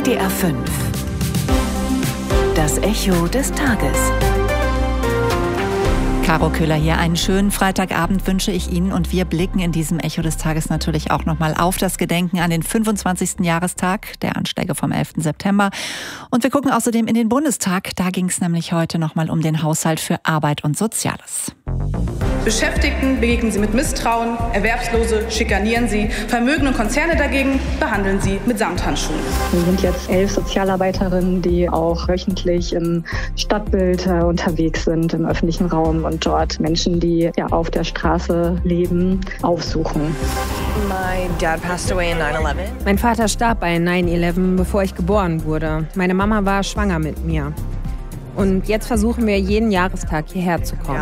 WDR 5. Das Echo des Tages. Caro Köhler hier. Einen schönen Freitagabend wünsche ich Ihnen und wir blicken in diesem Echo des Tages natürlich auch nochmal auf das Gedenken an den 25. Jahrestag der Anschläge vom 11. September. Und wir gucken außerdem in den Bundestag. Da ging es nämlich heute nochmal um den Haushalt für Arbeit und Soziales. Beschäftigten begegnen Sie mit Misstrauen, Erwerbslose schikanieren Sie, Vermögen und Konzerne dagegen behandeln Sie mit Samthandschuhen. Wir sind jetzt 11 Sozialarbeiterinnen, die auch wöchentlich im Stadtbild unterwegs sind, im öffentlichen Raum und dort Menschen, die auf der Straße leben, aufsuchen. Mein Vater starb bei 9/11, bevor ich geboren wurde. Meine Mama war schwanger mit mir. Und jetzt versuchen wir, jeden Jahrestag hierher zu kommen.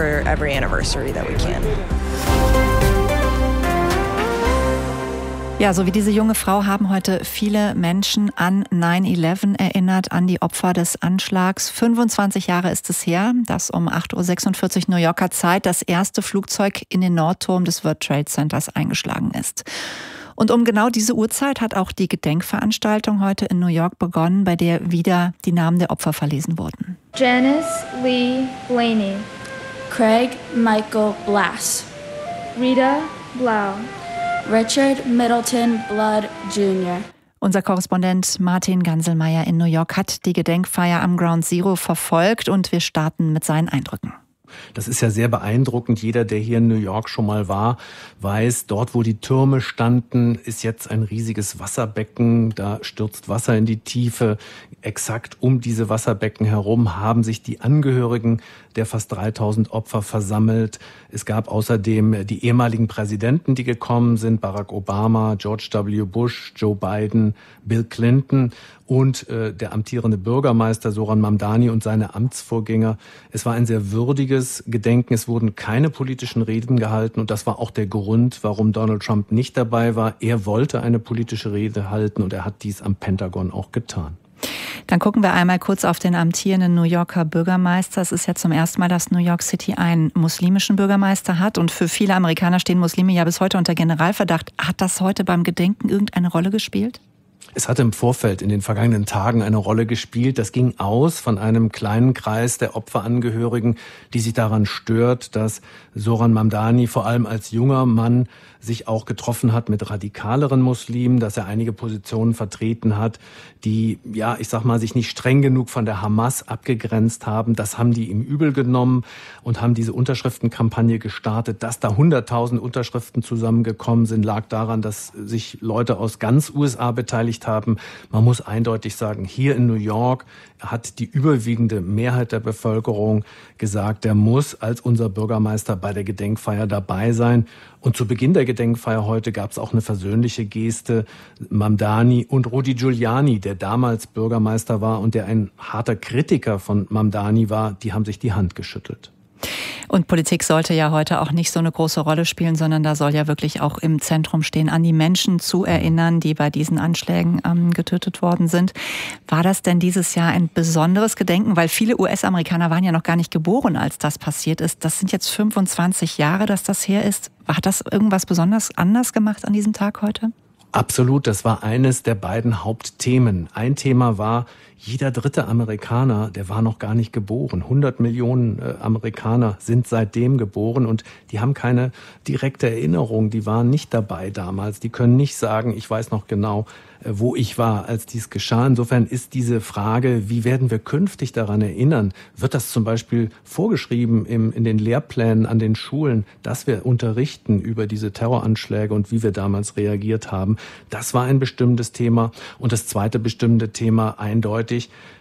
Ja, so wie diese junge Frau haben heute viele Menschen an 9/11 erinnert, an die Opfer des Anschlags. 25 Jahre ist es her, dass um 8:46 Uhr New Yorker Zeit das erste Flugzeug in den Nordturm des World Trade Centers eingeschlagen ist. Und um genau diese Uhrzeit hat auch die Gedenkveranstaltung heute in New York begonnen, bei der wieder die Namen der Opfer verlesen wurden. Janice Lee Blaney, Craig Michael Blass, Rita Blau, Richard Middleton Blood Jr. Unser Korrespondent Martin Ganselmeier in New York hat die Gedenkfeier am Ground Zero verfolgt und wir starten mit seinen Eindrücken. Das ist ja sehr beeindruckend. Jeder, der hier in New York schon mal war, weiß, dort, wo die Türme standen, ist jetzt ein riesiges Wasserbecken. Da stürzt Wasser in die Tiefe. Exakt um diese Wasserbecken herum haben sich die Angehörigen der fast 3000 Opfer versammelt. Es gab außerdem die ehemaligen Präsidenten, die gekommen sind, Barack Obama, George W. Bush, Joe Biden, Bill Clinton und der amtierende Bürgermeister Zoran Mamdani und seine Amtsvorgänger. Es war ein sehr würdiges Gedenken. Es wurden keine politischen Reden gehalten und das war auch der Grund, warum Donald Trump nicht dabei war. Er wollte eine politische Rede halten und er hat dies am Pentagon auch getan. Dann gucken wir einmal kurz auf den amtierenden New Yorker Bürgermeister. Es ist ja zum ersten Mal, dass New York City einen muslimischen Bürgermeister hat. Und für viele Amerikaner stehen Muslime ja bis heute unter Generalverdacht. Hat das heute beim Gedenken irgendeine Rolle gespielt? Es hatte im Vorfeld in den vergangenen Tagen eine Rolle gespielt. Das ging aus von einem kleinen Kreis der Opferangehörigen, die sich daran stört, dass Zoran Mamdani vor allem als junger Mann sich auch getroffen hat mit radikaleren Muslimen, dass er einige Positionen vertreten hat, die, sich nicht streng genug von der Hamas abgegrenzt haben. Das haben die ihm übel genommen und haben diese Unterschriftenkampagne gestartet. Dass da 100.000 Unterschriften zusammengekommen sind, lag daran, dass sich Leute aus ganz USA beteiligt haben. Man muss eindeutig sagen, hier in New York hat die überwiegende Mehrheit der Bevölkerung gesagt, der muss als unser Bürgermeister bei der Gedenkfeier dabei sein. Und zu Beginn der Gedenkfeier heute gab es auch eine versöhnliche Geste. Mamdani und Rudy Giuliani, der damals Bürgermeister war und der ein harter Kritiker von Mamdani war, die haben sich die Hand geschüttelt. Und Politik sollte ja heute auch nicht so eine große Rolle spielen, sondern da soll ja wirklich auch im Zentrum stehen, an die Menschen zu erinnern, die bei diesen Anschlägen getötet worden sind. War das denn dieses Jahr ein besonderes Gedenken? Weil viele US-Amerikaner waren ja noch gar nicht geboren, als das passiert ist. Das sind jetzt 25 Jahre, dass das her ist. Hat das irgendwas besonders anders gemacht an diesem Tag heute? Absolut, das war eines der beiden Hauptthemen. Ein Thema war, jeder dritte Amerikaner, der war noch gar nicht geboren. 100 Millionen Amerikaner sind seitdem geboren und die haben keine direkte Erinnerung. Die waren nicht dabei damals. Die können nicht sagen, ich weiß noch genau, wo ich war, als dies geschah. Insofern ist diese Frage, wie werden wir künftig daran erinnern? Wird das zum Beispiel vorgeschrieben in den Lehrplänen an den Schulen, dass wir unterrichten über diese Terroranschläge und wie wir damals reagiert haben? Das war ein bestimmtes Thema. Und das zweite bestimmte Thema eindeutig,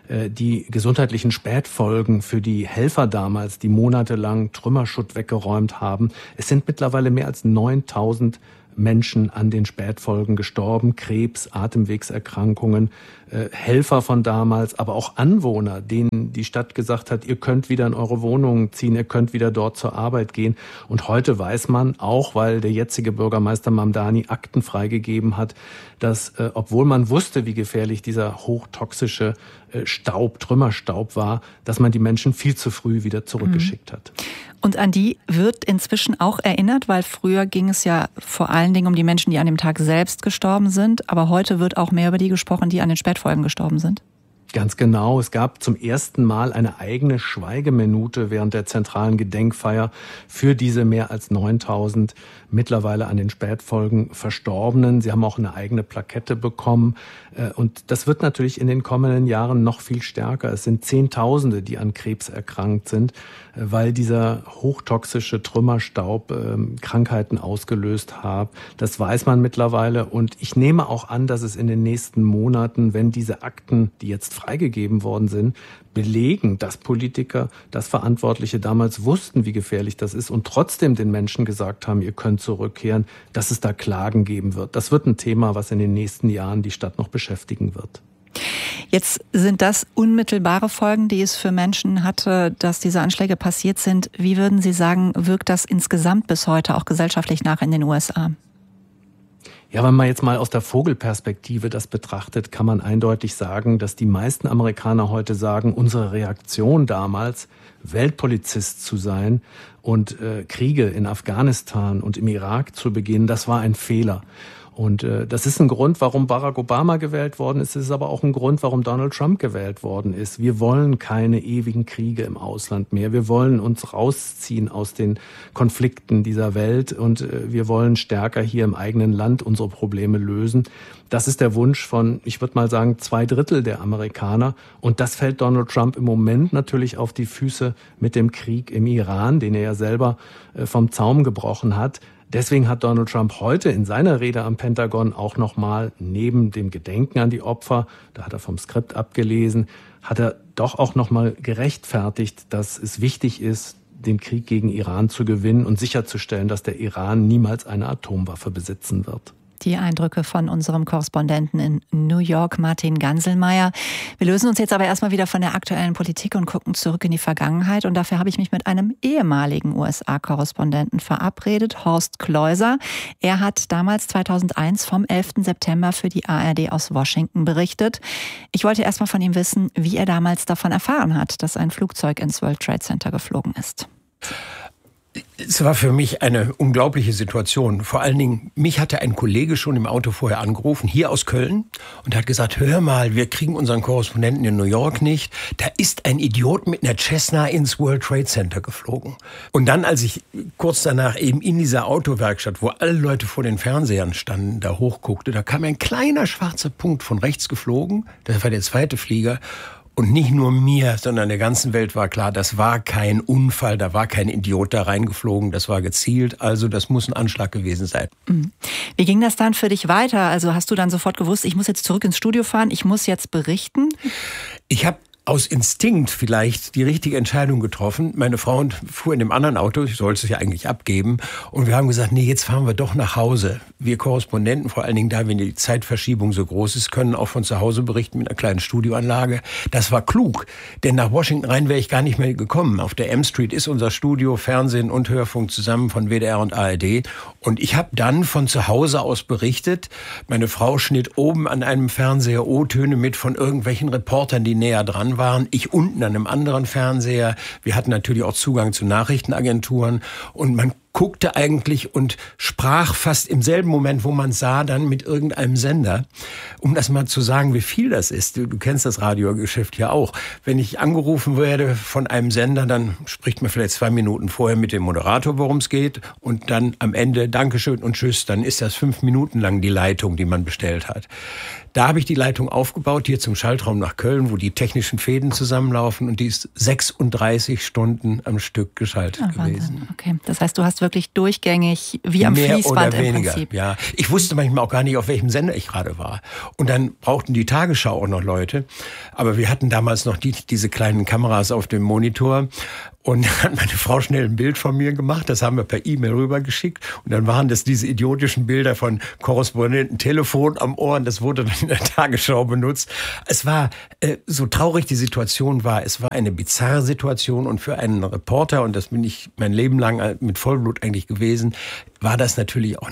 die gesundheitlichen Spätfolgen für die Helfer damals, die monatelang Trümmerschutt weggeräumt haben. Es sind mittlerweile mehr als 9.000 Menschen an den Spätfolgen gestorben, Krebs, Atemwegserkrankungen, Helfer von damals, aber auch Anwohner, denen die Stadt gesagt hat, ihr könnt wieder in eure Wohnungen ziehen, ihr könnt wieder dort zur Arbeit gehen. Und heute weiß man, auch weil der jetzige Bürgermeister Mamdani Akten freigegeben hat, dass, obwohl man wusste, wie gefährlich dieser hochtoxische Trümmerstaub war, dass man die Menschen viel zu früh wieder zurückgeschickt hat. Und an die wird inzwischen auch erinnert, weil früher ging es ja vor allen Dingen um die Menschen, die an dem Tag selbst gestorben sind. Aber heute wird auch mehr über die gesprochen, die an den Spätfolgen gestorben sind. Ganz genau. Es gab zum ersten Mal eine eigene Schweigeminute während der zentralen Gedenkfeier für diese mehr als 9.000 mittlerweile an den Spätfolgen Verstorbenen. Sie haben auch eine eigene Plakette bekommen. Und das wird natürlich in den kommenden Jahren noch viel stärker. Es sind Zehntausende, die an Krebs erkrankt sind, weil dieser hochtoxische Trümmerstaub Krankheiten ausgelöst hat. Das weiß man mittlerweile. Und ich nehme auch an, dass es in den nächsten Monaten, wenn diese Akten, die jetzt freigegeben worden sind, belegen, dass Politiker, dass Verantwortliche damals wussten, wie gefährlich das ist und trotzdem den Menschen gesagt haben, ihr könnt zurückkehren, dass es da Klagen geben wird. Das wird ein Thema, was in den nächsten Jahren die Stadt noch beschäftigen wird. Jetzt sind das unmittelbare Folgen, die es für Menschen hatte, dass diese Anschläge passiert sind. Wie würden Sie sagen, wirkt das insgesamt bis heute auch gesellschaftlich nach in den USA? Ja, wenn man jetzt mal aus der Vogelperspektive das betrachtet, kann man eindeutig sagen, dass die meisten Amerikaner heute sagen, unsere Reaktion damals, Weltpolizist zu sein und Kriege in Afghanistan und im Irak zu beginnen, das war ein Fehler. Und das ist ein Grund, warum Barack Obama gewählt worden ist. Es ist aber auch ein Grund, warum Donald Trump gewählt worden ist. Wir wollen keine ewigen Kriege im Ausland mehr. Wir wollen uns rausziehen aus den Konflikten dieser Welt und wir wollen stärker hier im eigenen Land unsere Probleme lösen. Das ist der Wunsch von, ich würde mal sagen, 2/3 der Amerikaner. Und das fällt Donald Trump im Moment natürlich auf die Füße mit dem Krieg im Iran, den er ja selber vom Zaum gebrochen hat. Deswegen hat Donald Trump heute in seiner Rede am Pentagon auch nochmal neben dem Gedenken an die Opfer, da hat er vom Skript abgelesen, hat er doch auch nochmal gerechtfertigt, dass es wichtig ist, den Krieg gegen Iran zu gewinnen und sicherzustellen, dass der Iran niemals eine Atomwaffe besitzen wird. Die Eindrücke von unserem Korrespondenten in New York, Martin Ganselmeier. Wir lösen uns jetzt aber erstmal wieder von der aktuellen Politik und gucken zurück in die Vergangenheit. Und dafür habe ich mich mit einem ehemaligen USA-Korrespondenten verabredet, Horst Kleuser. Er hat damals 2001 vom 11. September für die ARD aus Washington berichtet. Ich wollte erstmal von ihm wissen, wie er damals davon erfahren hat, dass ein Flugzeug ins World Trade Center geflogen ist. Es war für mich eine unglaubliche Situation. Vor allen Dingen, mich hatte ein Kollege schon im Auto vorher angerufen, hier aus Köln, und hat gesagt, hör mal, wir kriegen unseren Korrespondenten in New York nicht. Da ist ein Idiot mit einer Cessna ins World Trade Center geflogen. Und dann, als ich kurz danach eben in dieser Autowerkstatt, wo alle Leute vor den Fernsehern standen, da hochguckte, da kam ein kleiner schwarzer Punkt von rechts geflogen. Das war der zweite Flieger. Und nicht nur mir, sondern der ganzen Welt war klar, das war kein Unfall, da war kein Idiot da reingeflogen, das war gezielt, also das muss ein Anschlag gewesen sein. Wie ging das dann für dich weiter? Also hast du dann sofort gewusst, ich muss jetzt zurück ins Studio fahren, ich muss jetzt berichten? Ich habe aus Instinkt vielleicht die richtige Entscheidung getroffen. Meine Frau fuhr in dem anderen Auto, ich sollte es ja eigentlich abgeben. Und wir haben gesagt, nee, jetzt fahren wir doch nach Hause. Wir Korrespondenten, vor allen Dingen da, wenn die Zeitverschiebung so groß ist, können auch von zu Hause berichten mit einer kleinen Studioanlage. Das war klug, denn nach Washington rein wäre ich gar nicht mehr gekommen. Auf der M Street ist unser Studio, Fernsehen und Hörfunk zusammen von WDR und ARD. Und ich habe dann von zu Hause aus berichtet. Meine Frau schnitt oben an einem Fernseher O-Töne mit von irgendwelchen Reportern, die näher dran waren. Ich unten an einem anderen Fernseher. Wir hatten natürlich auch Zugang zu Nachrichtenagenturen. Und man guckte eigentlich und sprach fast im selben Moment, wo man sah, dann mit irgendeinem Sender. Um das mal zu sagen, wie viel das ist. Du kennst das Radiogeschäft ja auch. Wenn ich angerufen werde von einem Sender, dann spricht man vielleicht 2 Minuten vorher mit dem Moderator, worum es geht. Und dann am Ende Dankeschön und Tschüss. Dann ist das 5 Minuten lang die Leitung, die man bestellt hat. Da habe ich die Leitung aufgebaut, hier zum Schaltraum nach Köln, wo die technischen Fäden zusammenlaufen. Und die ist 36 Stunden am Stück geschaltet gewesen. Okay, das heißt, du hast wirklich durchgängig, wie am Fließband im Prinzip. Ja, ich wusste manchmal auch gar nicht, auf welchem Sender ich gerade war. Und dann brauchten die Tagesschau auch noch Leute. Aber wir hatten damals noch diese kleinen Kameras auf dem Monitor. Und dann hat meine Frau schnell ein Bild von mir gemacht, das haben wir per E-Mail rübergeschickt. Und dann waren das diese idiotischen Bilder von Korrespondenten, Telefon am Ohr, und das wurde dann in der Tagesschau benutzt. Es war, so traurig die Situation war, es war eine bizarre Situation, und für einen Reporter, und das bin ich mein Leben lang mit Vollblut eigentlich gewesen, war das natürlich auch eine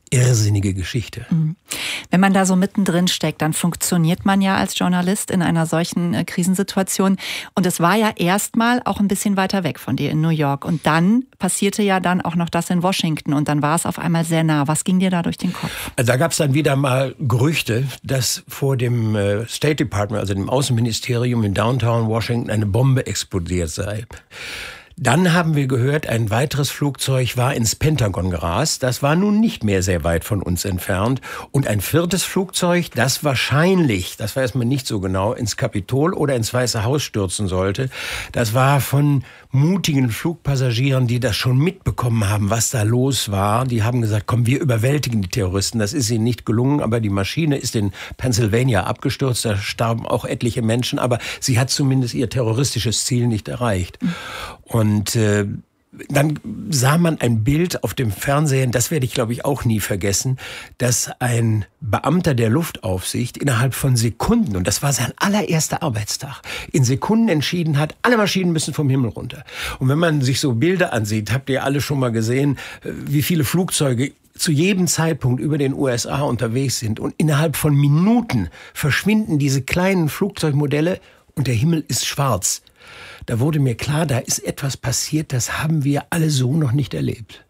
irrsinnige Geschichte. Wenn man da so mittendrin steckt, dann funktioniert man ja als Journalist in einer solchen Krisensituation. Und es war ja erstmal auch ein bisschen weiter weg von dir in New York. Und dann passierte ja dann auch noch das in Washington. Und dann war es auf einmal sehr nah. Was ging dir da durch den Kopf? Also da gab es dann wieder mal Gerüchte, dass vor dem State Department, also dem Außenministerium in Downtown Washington, eine Bombe explodiert sei. Dann haben wir gehört, ein weiteres Flugzeug war ins Pentagon gerast. Das war nun nicht mehr sehr weit von uns entfernt. Und ein viertes Flugzeug, das wahrscheinlich, das weiß man nicht so genau, ins Kapitol oder ins Weiße Haus stürzen sollte. Das war von mutigen Flugpassagieren, die das schon mitbekommen haben, was da los war. Die haben gesagt, komm, wir überwältigen die Terroristen. Das ist ihnen nicht gelungen, aber die Maschine ist in Pennsylvania abgestürzt. Da starben auch etliche Menschen, aber sie hat zumindest ihr terroristisches Ziel nicht erreicht. Und dann sah man ein Bild auf dem Fernsehen, das werde ich glaube ich auch nie vergessen, dass ein Beamter der Luftaufsicht innerhalb von Sekunden, und das war sein allererster Arbeitstag, in Sekunden entschieden hat, alle Maschinen müssen vom Himmel runter. Und wenn man sich so Bilder ansieht, habt ihr alle schon mal gesehen, wie viele Flugzeuge zu jedem Zeitpunkt über den USA unterwegs sind. Und innerhalb von Minuten verschwinden diese kleinen Flugzeugmodelle und der Himmel ist schwarz. Da wurde mir klar, da ist etwas passiert, das haben wir alle so noch nicht erlebt.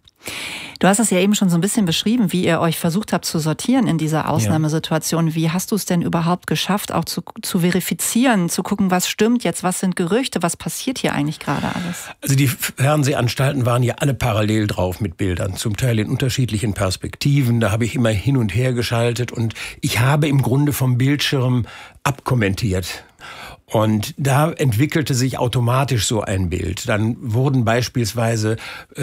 Du hast es ja eben schon so ein bisschen beschrieben, wie ihr euch versucht habt zu sortieren in dieser Ausnahmesituation. Ja. Wie hast du es denn überhaupt geschafft, auch zu verifizieren, zu gucken, was stimmt jetzt, was sind Gerüchte, was passiert hier eigentlich gerade alles? Also die Fernsehanstalten waren ja alle parallel drauf mit Bildern, zum Teil in unterschiedlichen Perspektiven. Da habe ich immer hin und her geschaltet und ich habe im Grunde vom Bildschirm abkommentiert. Und da entwickelte sich automatisch so ein Bild. Dann wurden beispielsweise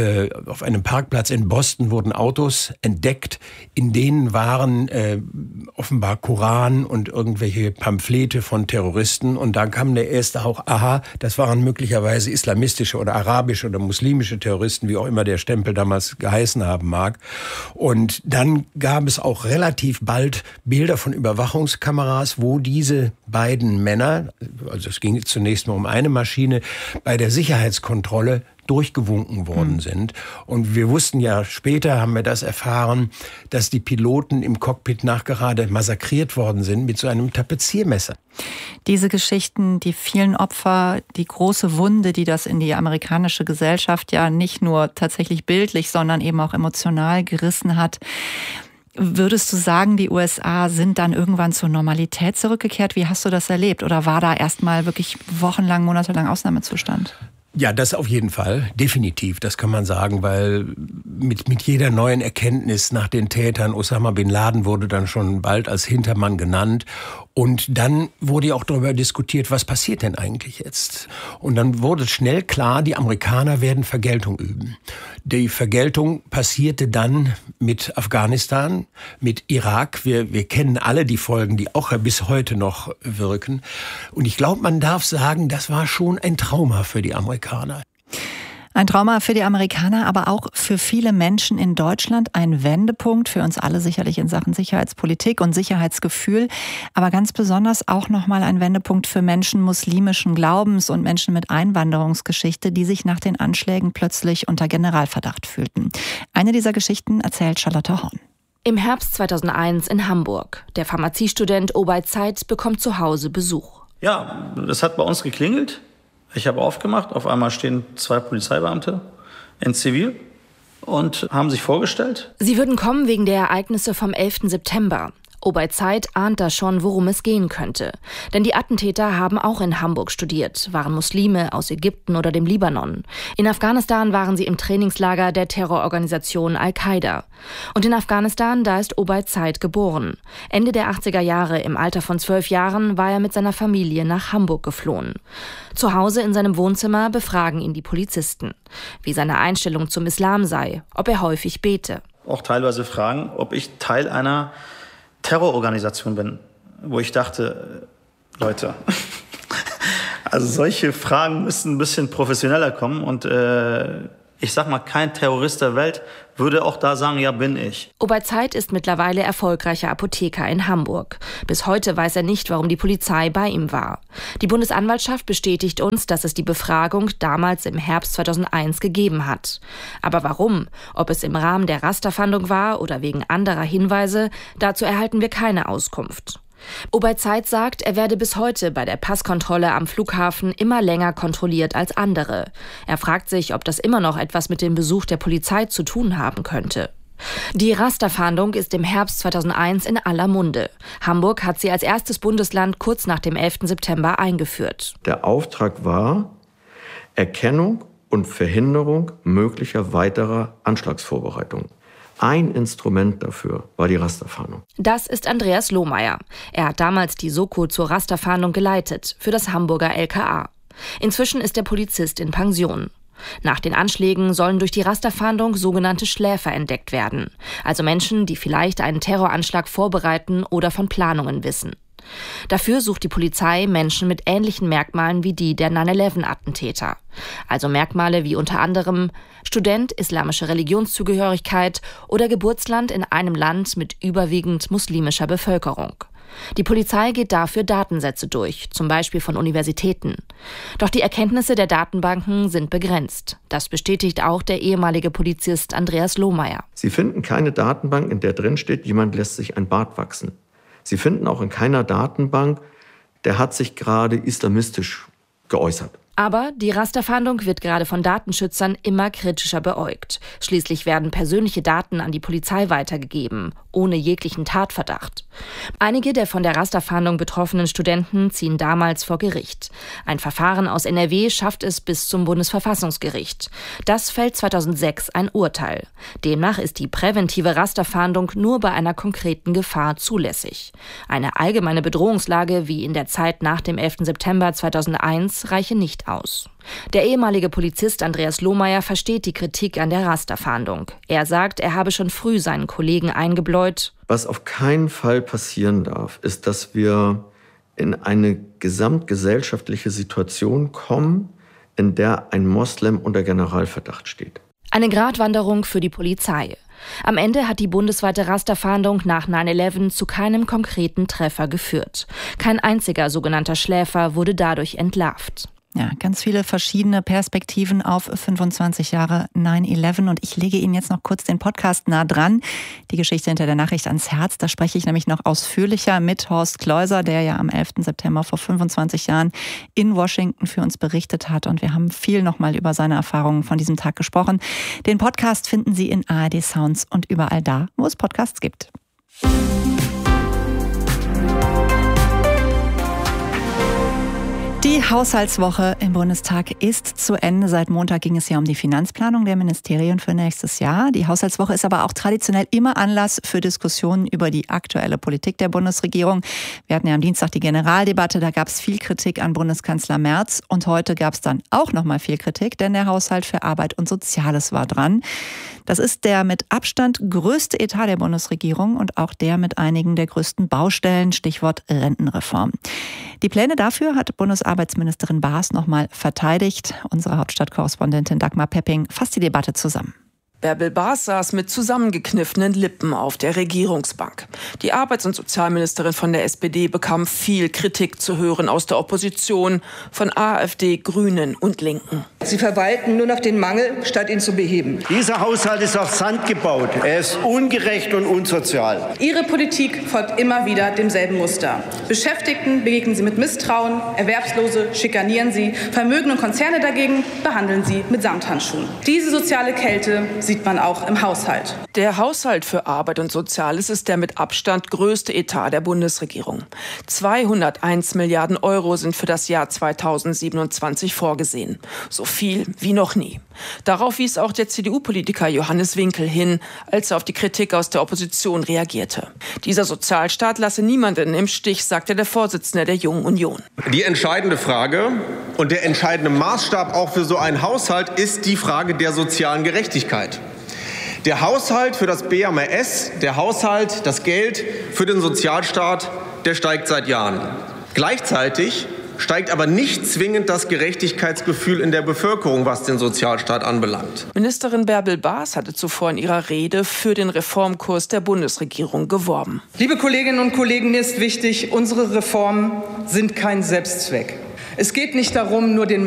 auf einem Parkplatz in Boston wurden Autos entdeckt, in denen waren offenbar Koran und irgendwelche Pamphlete von Terroristen. Und da kam der erste Hauch, aha, das waren möglicherweise islamistische oder arabische oder muslimische Terroristen, wie auch immer der Stempel damals geheißen haben mag. Und dann gab es auch relativ bald Bilder von Überwachungskameras, wo diese beiden Männer, also es ging zunächst mal um eine Maschine, bei der Sicherheitskontrolle durchgewunken worden sind. Und wir wussten ja, später haben wir das erfahren, dass die Piloten im Cockpit nachgerade massakriert worden sind mit so einem Tapeziermesser. Diese Geschichten, die vielen Opfer, die große Wunde, die das in die amerikanische Gesellschaft ja nicht nur tatsächlich bildlich, sondern eben auch emotional gerissen hat. Würdest du sagen, die USA sind dann irgendwann zur Normalität zurückgekehrt? Wie hast du das erlebt? Oder war da erstmal wirklich wochenlang, monatelang Ausnahmezustand? Ja, das auf jeden Fall, definitiv, das kann man sagen, weil mit jeder neuen Erkenntnis nach den Tätern, Osama Bin Laden wurde dann schon bald als Hintermann genannt und dann wurde ja auch darüber diskutiert, was passiert denn eigentlich jetzt? Und dann wurde schnell klar, die Amerikaner werden Vergeltung üben. Die Vergeltung passierte dann mit Afghanistan, mit Irak. Wir kennen alle die Folgen, die auch bis heute noch wirken. Und ich glaube, man darf sagen, das war schon ein Trauma für die Amerikaner. Ein Trauma für die Amerikaner, aber auch für viele Menschen in Deutschland. Ein Wendepunkt für uns alle sicherlich in Sachen Sicherheitspolitik und Sicherheitsgefühl. Aber ganz besonders auch nochmal ein Wendepunkt für Menschen muslimischen Glaubens und Menschen mit Einwanderungsgeschichte, die sich nach den Anschlägen plötzlich unter Generalverdacht fühlten. Eine dieser Geschichten erzählt Charlotte Horn. Im Herbst 2001 in Hamburg. Der Pharmaziestudent Obay Zeid bekommt zu Hause Besuch. Ja, das hat bei uns geklingelt. Ich habe aufgemacht, auf einmal stehen 2 Polizeibeamte in Zivil und haben sich vorgestellt. Sie würden kommen wegen der Ereignisse vom 11. September. Obay Zeid ahnt da schon, worum es gehen könnte. Denn die Attentäter haben auch in Hamburg studiert, waren Muslime aus Ägypten oder dem Libanon. In Afghanistan waren sie im Trainingslager der Terrororganisation Al-Qaida. Und in Afghanistan, da ist Obay Zeid geboren. Ende der 80er Jahre, im Alter von 12 Jahren, war er mit seiner Familie nach Hamburg geflohen. Zu Hause in seinem Wohnzimmer befragen ihn die Polizisten. Wie seine Einstellung zum Islam sei, ob er häufig bete. Auch teilweise fragen, ob ich Teil einer Terrororganisation bin, wo ich dachte, Leute, also solche Fragen müssen ein bisschen professioneller kommen und Ich sag mal, kein Terrorist der Welt würde auch da sagen, ja, bin ich. Obeidzeit ist mittlerweile erfolgreicher Apotheker in Hamburg. Bis heute weiß er nicht, warum die Polizei bei ihm war. Die Bundesanwaltschaft bestätigt uns, dass es die Befragung damals im Herbst 2001 gegeben hat. Aber warum? Ob es im Rahmen der Rasterfahndung war oder wegen anderer Hinweise, dazu erhalten wir keine Auskunft. Obeidzeit sagt, er werde bis heute bei der Passkontrolle am Flughafen immer länger kontrolliert als andere. Er fragt sich, ob das immer noch etwas mit dem Besuch der Polizei zu tun haben könnte. Die Rasterfahndung ist im Herbst 2001 in aller Munde. Hamburg hat sie als erstes Bundesland kurz nach dem 11. September eingeführt. Der Auftrag war Erkennung und Verhinderung möglicher weiterer Anschlagsvorbereitungen. Ein Instrument dafür war die Rasterfahndung. Das ist Andreas Lohmeier. Er hat damals die Soko zur Rasterfahndung geleitet, für das Hamburger LKA. Inzwischen ist der Polizist in Pension. Nach den Anschlägen sollen durch die Rasterfahndung sogenannte Schläfer entdeckt werden. Also Menschen, die vielleicht einen Terroranschlag vorbereiten oder von Planungen wissen. Dafür sucht die Polizei Menschen mit ähnlichen Merkmalen wie die der 9/11-Attentäter. Also Merkmale wie unter anderem Student, islamische Religionszugehörigkeit oder Geburtsland in einem Land mit überwiegend muslimischer Bevölkerung. Die Polizei geht dafür Datensätze durch, zum Beispiel von Universitäten. Doch die Erkenntnisse der Datenbanken sind begrenzt. Das bestätigt auch der ehemalige Polizist Andreas Lohmeier. Sie finden keine Datenbank, in der drin steht, jemand lässt sich ein Bart wachsen. Sie finden auch in keiner Datenbank, der hat sich gerade islamistisch geäußert. Aber die Rasterfahndung wird gerade von Datenschützern immer kritischer beäugt. Schließlich werden persönliche Daten an die Polizei weitergegeben, ohne jeglichen Tatverdacht. Einige der von der Rasterfahndung betroffenen Studenten ziehen damals vor Gericht. Ein Verfahren aus NRW schafft es bis zum Bundesverfassungsgericht. Das fällt 2006 ein Urteil. Demnach ist die präventive Rasterfahndung nur bei einer konkreten Gefahr zulässig. Eine allgemeine Bedrohungslage wie in der Zeit nach dem 11. September 2001 reiche nicht aus. Der ehemalige Polizist Andreas Lohmeier versteht die Kritik an der Rasterfahndung. Er sagt, er habe schon früh seinen Kollegen eingebläut. Was auf keinen Fall passieren darf, ist, dass wir in eine gesamtgesellschaftliche Situation kommen, in der ein Moslem unter Generalverdacht steht. Eine Gratwanderung für die Polizei. Am Ende hat die bundesweite Rasterfahndung nach 9/11 zu keinem konkreten Treffer geführt. Kein einziger sogenannter Schläfer wurde dadurch entlarvt. Ja, ganz viele verschiedene Perspektiven auf 25 Jahre 9/11 und ich lege Ihnen jetzt noch kurz den Podcast nah dran, die Geschichte hinter der Nachricht ans Herz. Da spreche ich nämlich noch ausführlicher mit Horst Kleuser, der ja am 11. September vor 25 Jahren in Washington für uns berichtet hat und wir haben viel nochmal über seine Erfahrungen von diesem Tag gesprochen. Den Podcast finden Sie in ARD Sounds und überall da, wo es Podcasts gibt. Die Haushaltswoche im Bundestag ist zu Ende. Seit Montag ging es ja um die Finanzplanung der Ministerien für nächstes Jahr. Die Haushaltswoche ist aber auch traditionell immer Anlass für Diskussionen über die aktuelle Politik der Bundesregierung. Wir hatten ja am Dienstag die Generaldebatte, da gab es viel Kritik an Bundeskanzler Merz. Und heute gab es dann auch noch mal viel Kritik, denn der Haushalt für Arbeit und Soziales war dran. Das ist der mit Abstand größte Etat der Bundesregierung und auch der mit einigen der größten Baustellen, Stichwort Rentenreform. Die Pläne dafür hat Bundesarbeitsministerin Baas nochmal verteidigt. Unsere Hauptstadtkorrespondentin Dagmar Pepping fasst die Debatte zusammen. Bärbel Baas saß mit zusammengekniffenen Lippen auf der Regierungsbank. Die Arbeits- und Sozialministerin von der SPD bekam viel Kritik zu hören aus der Opposition, von AfD, Grünen und Linken. Sie verwalten nur noch den Mangel, statt ihn zu beheben. Dieser Haushalt ist auf Sand gebaut. Er ist ungerecht und unsozial. Ihre Politik folgt immer wieder demselben Muster. Beschäftigten begegnen Sie mit Misstrauen, Erwerbslose schikanieren Sie, Vermögen und Konzerne dagegen behandeln Sie mit Samthandschuhen. Diese soziale Kälte sieht man auch im Haushalt. Der Haushalt für Arbeit und Soziales ist der mit Abstand größte Etat der Bundesregierung. 201 Milliarden Euro sind für das Jahr 2027 vorgesehen. So viel wie noch nie. Darauf wies auch der CDU-Politiker Johannes Winkel hin, als er auf die Kritik aus der Opposition reagierte. Dieser Sozialstaat lasse niemanden im Stich, sagte der Vorsitzende der Jungen Union. Die entscheidende Frage und der entscheidende Maßstab auch für so einen Haushalt ist die Frage der sozialen Gerechtigkeit. Der Haushalt für das BMAS, der Haushalt, das Geld für den Sozialstaat, der steigt seit Jahren. Gleichzeitig steigt aber nicht zwingend das Gerechtigkeitsgefühl in der Bevölkerung, was den Sozialstaat anbelangt. Ministerin Bärbel Baas hatte zuvor in ihrer Rede für den Reformkurs der Bundesregierung geworben. Liebe Kolleginnen und Kollegen, mir ist wichtig, unsere Reformen sind kein Selbstzweck. Es geht nicht darum, nur den